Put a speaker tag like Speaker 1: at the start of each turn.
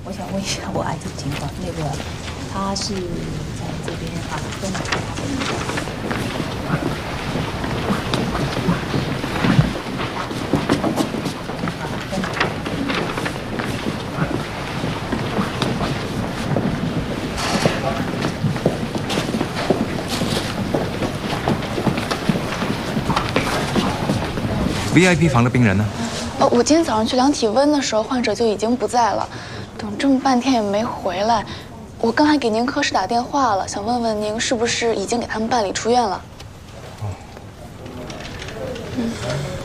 Speaker 1: 我想问一下我儿子情况，那个他是在这边啊，东南
Speaker 2: VIP 房的病人呢？
Speaker 3: 我今天早上去量体温的时候，患者就已经不在了。等这么半天也没回来，我刚还给您科室打电话了，想问问您是不是已经给他们办理出院了？